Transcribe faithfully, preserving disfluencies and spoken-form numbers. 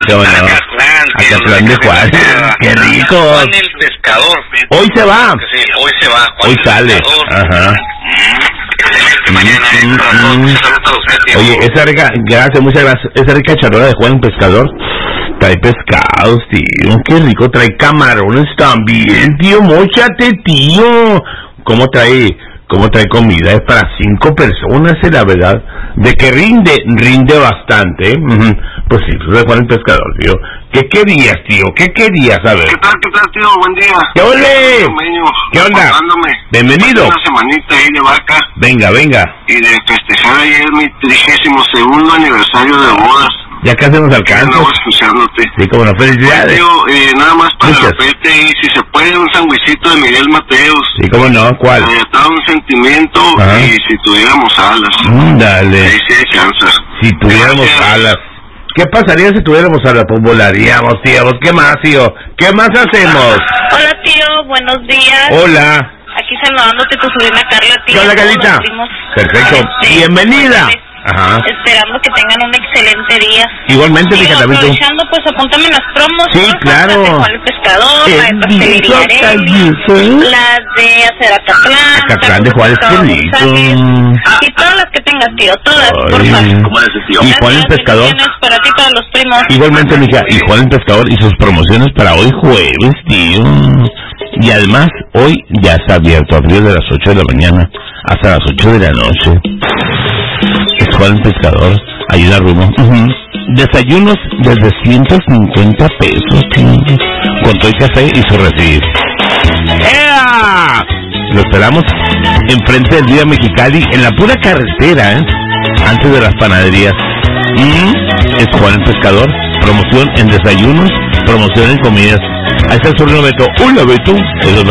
qué bueno. Acatlán de Juan. Qué rico. Juan el Pescador. Hoy se va. Sí, hoy se va. Juan Hoy el sale. Pescador. Ajá. Excelente mañana, eh, para todos. Muchas saludos a usted, tío. Oye, esa rica, gracias, muchas gracias. Esa rica charola de Juan el Pescador trae pescados, tío. Qué rico, trae camarones también, tío. Móchate, tío. ¿Cómo trae? ¿Cómo trae comida? Es para cinco personas, eh, la verdad. De que rinde, rinde bastante. Uh-huh. Pues sí, de Juan el Pescador, tío. ¿Qué querías, tío? ¿Qué querías? A ver. ¿Qué tal, qué tal, tío? Buen día. ¿Qué ole? ¿Qué onda? Reportándome. Bienvenido. Una semanita ahí de vaca. Venga, venga. Y de festejar ayer mi trigésimo segundo aniversario de bodas. Ya casi nos alcanza. Estamos escuchándote. Sí, como no, felicidades. Tío, eh, nada más para Muchas. repente, y si se puede, un sandwichito de Miguel Mateos. Sí, cómo no, ¿cuál? Eh, está un sentimiento. Ajá. Y si tuviéramos alas. Mm, dale. Ahí sí hay chances. Si tuviéramos Gracias. alas. ¿Qué pasaría si tuviéramos alas? Pues volaríamos, tío. ¿Qué más, tío? ¿Qué más hacemos? Hola, tío, buenos días. Hola. Aquí saludándote tu sobrina Carla, tío. ¿Qué onda, todos Carlita? los primos. Perfecto. Este, Bienvenida. pues, Ajá. Esperando que tengan un excelente día. Igualmente, Tío, mija, también tú. aprovechando, pues apúntame las promos. Sí, porfa, claro. Las de Juan el Pescador, la de El Pastelería disco Areli, caliente. las de hacer Acatlán, Acatlán de Juárez, qué rico. y todas las que tengas, tío, todas, Ay. porfa. ¿Cómo eres, tío? Y Juan el Pescador. Bendiciones para ti y para los primos. Igualmente, mija, y Juan el Pescador y sus promociones para hoy jueves, tío. Y además, hoy ya está abierto a partir de las ocho de la mañana hasta las ocho de la noche. Es Juan el Pescador, ayuda Rumo. Uh-huh. Desayunos desde ciento cincuenta pesos, tío. Con todo el café y su recibir. ¡Ea! Lo esperamos enfrente del Día Mexicali, en la pura carretera, ¿eh? Antes de las panaderías. Mm, es Juan el Pescador, promoción en desayunos, promoción en comidas. Ahí está el sobrino Beto. Hola, Beto. Eso es